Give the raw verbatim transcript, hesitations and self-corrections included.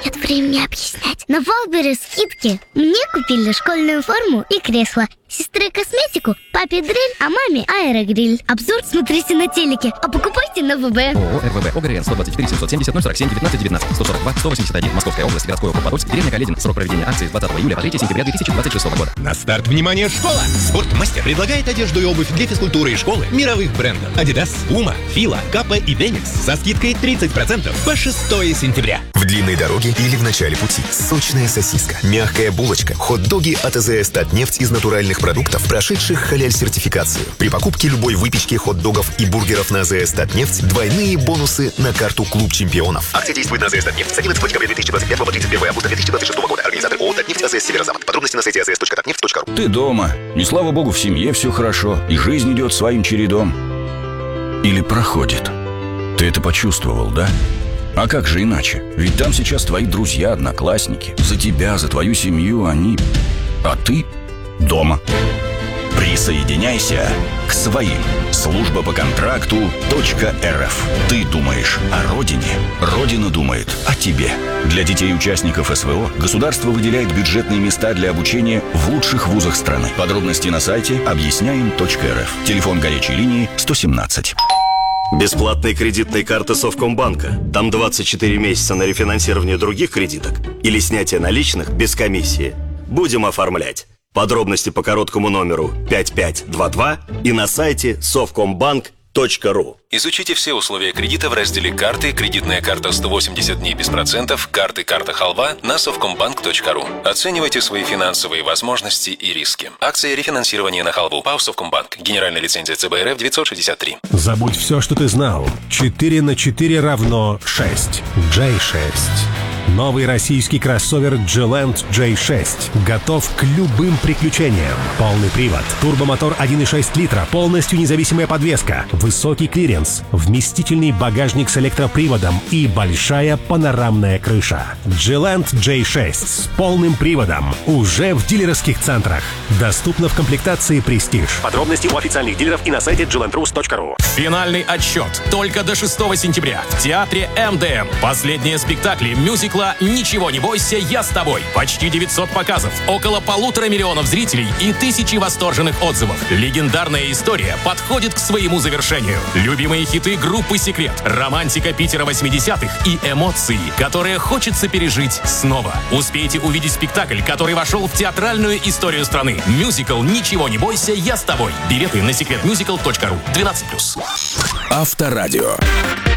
нет времени объяснять. На Валбере скидки. Мне купили школьную форму и кресло. Сестре косметику, папе дрель, а маме аэрогриль. Обзор смотрите на телеке, а покупайте на ВВ. ООО РВВ ОГРН сто двадцать четыре семьсот семьдесят ноль сорок семь девятнадцать девятнадцать сто сорок два сто восемьдесят один Московская область, городской округ Подольск, деревня Каледин. Срок проведения акции с двадцатого июля по третьего сентября две тысячи двадцать шестого года. На старт, внимание, школа! Спортмастер предлагает одежду и обувь для физкультуры и школы мировых брендов. Adidas, Puma, Fila, Kappa и Demix со скидкой тридцать процентов по шестого сентября. В длинной дороге или в начале пути. Сочная сосиска, мягкая булочка, хот-доги от АЗС Татнефть из натуральных продуктов, прошедших халяль-сертификацию. При покупке любой выпечки, хот-догов и бургеров на АЗС Татнефть двойные бонусы на карту «Клуб чемпионов». Акция действует на АЗС Татнефть с одиннадцатого декабря две тысячи двадцать пятого по тридцать первое августа две тысячи двадцать шестого года. Организатор ООО «Татнефть» АЗС Северо-Запад. Подробности на сайте а зэ эс точка татнефть точка ру. Ты дома, и слава богу, в семье все хорошо, и жизнь идет своим чередом. Или проходит. Ты это почувствовал, да? А как же иначе? Ведь там сейчас твои друзья, одноклассники. За тебя, за твою семью они... А ты дома. Присоединяйся к своим. Служба по контракту .рф. Ты думаешь о родине, родина думает о тебе. Для детей-участников СВО государство выделяет бюджетные места для обучения в лучших вузах страны. Подробности на сайте объясняем точка эр эф. Телефон горячей линии сто семнадцать. Бесплатные кредитные карты Совкомбанка. Там двадцать четыре месяца на рефинансирование других кредиток или снятие наличных без комиссии. Будем оформлять. Подробности по короткому номеру пять пять два два и на сайте совкомбанк точка ру. Изучите все условия кредита в разделе «Карты», кредитная карта сто восемьдесят дней без процентов, карты «Карта Халва» на совкомбанк точка ру. Оценивайте свои финансовые возможности и риски. Акция рефинансирования на халву. ПАО «Совкомбанк». Генеральная лицензия цэ бэ эр эф девятьсот шестьдесят три. Забудь все, что ты знал. четыре на четыре равно шесть. джей шесть. Новый российский кроссовер Gilent джей шесть готов к любым приключениям. Полный привод, турбомотор один и шесть литра, полностью независимая подвеска, высокий клиренс, вместительный багажник с электроприводом и большая панорамная крыша. Gilent джей шесть с полным приводом уже в дилерских центрах. Доступно в комплектации Prestige. Подробности у официальных дилеров и на сайте джилент рус точка ру. Финальный отсчет только до шестого сентября в театре эм дэ эм. Последние спектакли мюзикла «Ничего не бойся, я с тобой». Почти девятьсот показов, около полутора миллионов зрителей и тысячи восторженных отзывов. Легендарная история подходит к своему завершению. Любимые хиты группы «Секрет», романтика Питера восьмидесятых и эмоции, которые хочется пережить снова. Успейте увидеть спектакль, который вошел в театральную историю страны. Мюзикл «Ничего не бойся, я с тобой». Билеты на секретмюзикл точка ру. двенадцать плюс. Авторадио.